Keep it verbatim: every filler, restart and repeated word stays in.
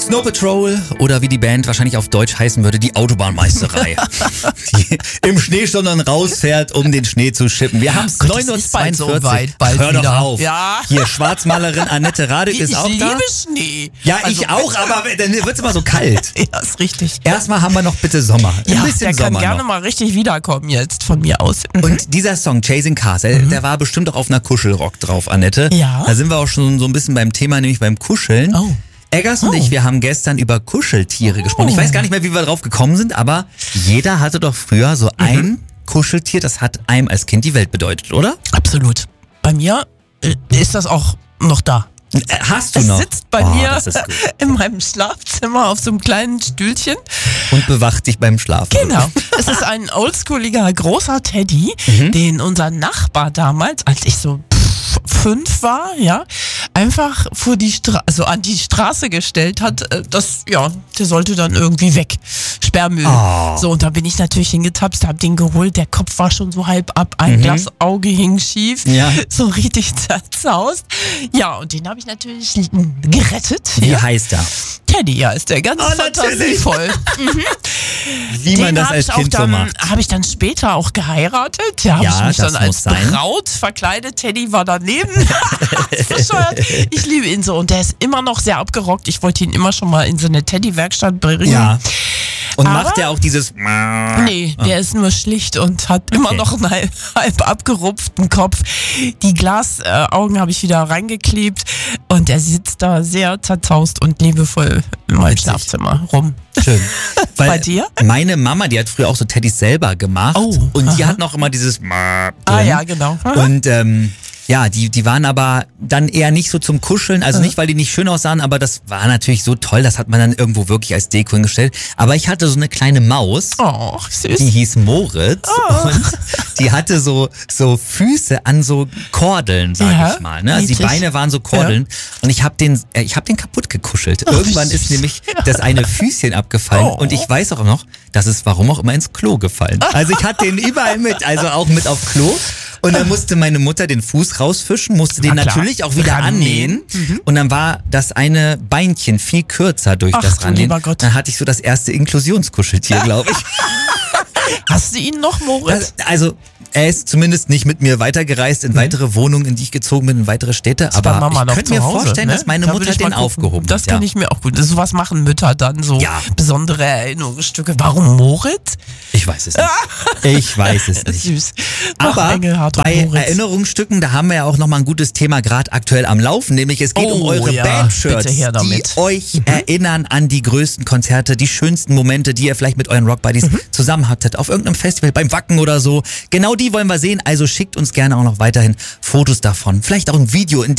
Snow Patrol oder wie die Band wahrscheinlich auf Deutsch heißen würde, die Autobahnmeisterei. Die im Schneesturm dann rausfährt, um den Schnee zu schippen. Wir haben es neun Uhr zweiundvierzig. So weit, bald Hör wieder. doch auf. Ja. Hier, Schwarzmalerin Annette Radek ist ich auch da. liebe Schnee. Ja, Also, ich auch, aber dann wird es immer so kalt. Ja, ist richtig. Erstmal haben wir noch bitte Sommer. Ein Ja, bisschen der kann Sommer gerne noch. mal richtig wiederkommen jetzt von mir aus. Und dieser Song, Chasing Cars, der, Mhm. der war bestimmt auch auf einer Kuschelrock drauf, Annette. Ja. Da sind wir auch schon so ein bisschen beim Thema, nämlich beim Kuscheln. Oh. Eggers und Oh. ich, wir haben gestern über Kuscheltiere gesprochen. Ich weiß gar nicht mehr, wie wir drauf gekommen sind, aber jeder hatte doch früher so Mhm. ein Kuscheltier, das hat einem als Kind die Welt bedeutet, oder? Absolut. Bei mir äh, ist das auch noch da. Äh, Hast du Es noch? sitzt bei Oh, mir das ist gut. in meinem Schlafzimmer auf so einem kleinen Stühlchen. Und bewacht dich beim Schlafen. Genau. Es ist ein oldschooliger großer Teddy, Mhm. den unser Nachbar damals, als ich so pff, fünf war, ja, einfach vor die Stra also an die Straße gestellt hat. Äh, Das, ja, der sollte dann irgendwie weg. Sperrmüll. Oh. So, und da bin ich natürlich hingetapst, hab den geholt. Der Kopf war schon so halb ab, ein Glasauge hing schief. Ja. So richtig zerzaust. Ja, und den habe ich natürlich gerettet. Wie ja. heißt er? Teddy, ja, ist der ganz Oh, natürlich. fantasievoll. Wie man Den das hab als ich Kind auch so dann, macht. habe ich dann später auch geheiratet. Ja, habe Ja, ich mich das dann als muss sein. Braut verkleidet. Teddy war daneben. Bescheuert. Ich liebe ihn so und der ist immer noch sehr abgerockt. Ich wollte ihn immer schon mal in so eine Teddy-Werkstatt bringen. Ja. Und Aber- macht er auch dieses... Nee, der ist nur schlicht und hat immer Okay. noch einen halb, halb abgerupften Kopf. Die Glasaugen habe ich wieder reingeklebt und er sitzt da sehr zerzaust und liebevoll in meinem Witzig. Schlafzimmer rum. Schön. Weil Bei dir? Meine Mama, die hat früher auch so Teddys selber gemacht. Oh, und die aha. hat noch immer dieses drin. Ah ja, genau. Und ähm, ja, die, die waren aber dann eher nicht so zum Kuscheln. Also nicht, weil die nicht schön aussahen, aber das war natürlich so toll. Das hat man dann irgendwo wirklich als Deko hingestellt. Aber ich hatte so eine kleine Maus. Oh, süß. Die hieß Moritz und die hatte so so Füße an so Kordeln, sag Ja, ich mal. Ne? Also die niedlich. Beine waren so Kordeln und ich habe den, äh, ich habe den kaputt gekuschelt. wie Irgendwann süß. ist nämlich das eine Füßchen abgefallen Oh. und ich weiß auch noch, dass es warum auch immer ins Klo gefallen. Also ich hatte den überall mit, also auch mit auf Klo. Und dann musste meine Mutter den Fuß rausfischen, musste den Na klar. natürlich auch wieder Rannähen. annähen. Und dann war das eine Beinchen viel kürzer durch Ach, das du Rannähen. lieber Gott. Dann hatte ich so das erste Inklusionskuscheltier, glaube ich. Hast du ihn noch, Moritz? Das, also, er ist zumindest nicht mit mir weitergereist in weitere Wohnungen, in die ich gezogen bin, in weitere Städte. Ist bei Aber Mama ich noch könnte zu mir Hause, vorstellen, ne? dass meine Da will Mutter ich mal den gucken. aufgehoben Das hat. kann ja. ich mir auch gut. So was machen Mütter dann, so Ja. besondere Erinnerungsstücke. Warum Moritz? Ich weiß es nicht. Ich weiß es nicht. Süß. Ach, Aber Engelhard und bei Moritz. Erinnerungsstücken, da haben wir ja auch nochmal ein gutes Thema gerade aktuell am Laufen, nämlich es geht um Oh, eure ja, Bandshirts, bitte her die damit. euch erinnern an die größten Konzerte, die schönsten Momente, die ihr vielleicht mit euren Rockbuddies zusammen hattet, auf irgendeinem Festival, beim Wacken oder so. Genau die wollen wir sehen, also schickt uns gerne auch noch weiterhin Fotos davon, vielleicht auch ein Video, in dem